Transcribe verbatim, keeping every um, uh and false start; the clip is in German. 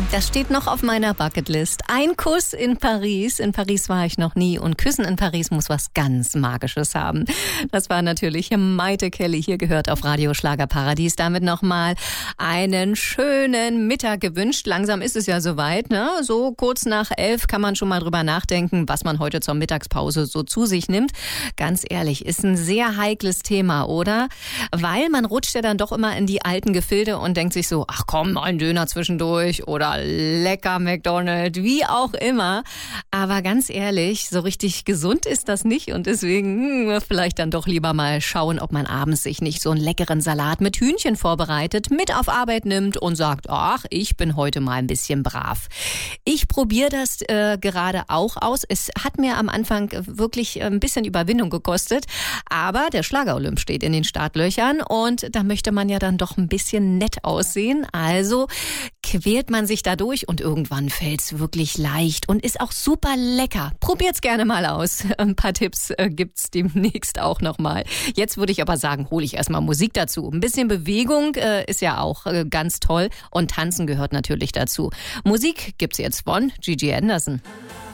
Das steht noch auf meiner Bucketlist. Ein Kuss in Paris. In Paris war ich noch nie und Küssen in Paris muss was ganz Magisches haben. Das war natürlich Maite Kelly. Hier gehört auf Radio Schlagerparadies. Damit nochmal einen schönen Mittag gewünscht. Langsam ist es ja soweit, ne? So kurz nach elf kann man schon mal drüber nachdenken, was man heute zur Mittagspause so zu sich nimmt. Ganz ehrlich, ist ein sehr heikles Thema, oder? Weil man rutscht ja dann doch immer in die alten Gefilde und denkt sich so, ach komm, ein Döner zwischendurch oder lecker McDonald's, wie auch immer. Aber ganz ehrlich, so richtig gesund ist das nicht und deswegen hm, vielleicht dann doch lieber mal schauen, ob man abends sich nicht so einen leckeren Salat mit Hühnchen vorbereitet, mit auf Arbeit nimmt und sagt, ach, ich bin heute mal ein bisschen brav. Ich probiere das äh, gerade auch aus. Es hat mir am Anfang wirklich ein bisschen Überwindung gekostet, aber der Schlager-Olymp steht in den Startlöchern und da möchte man ja dann doch ein bisschen nett aussehen. Also quält man sich dadurch und irgendwann fällt's wirklich leicht und ist auch super lecker. Probiert's gerne mal aus. Ein paar Tipps äh, gibt's demnächst auch nochmal. Jetzt würde ich aber sagen, hole ich erstmal Musik dazu. Ein bisschen Bewegung äh, ist ja auch äh, ganz toll und Tanzen gehört natürlich dazu. Musik gibt's jetzt von Gigi Anderson.